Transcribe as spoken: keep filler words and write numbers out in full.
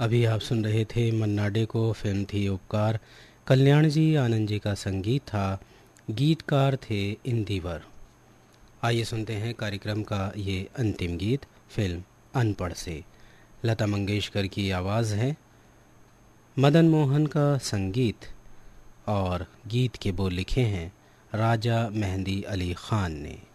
अभी आप सुन रहे थे मन्ना डे को, फिल्म थी उपकार, कल्याण जी आनंद जी का संगीत था, गीतकार थे इंदिवर। आइए सुनते हैं कार्यक्रम का ये अंतिम गीत फिल्म अनपढ़ से। लता मंगेशकर की आवाज़ है, मदन मोहन का संगीत और गीत के बोल लिखे हैं राजा मेहंदी अली ख़ान ने।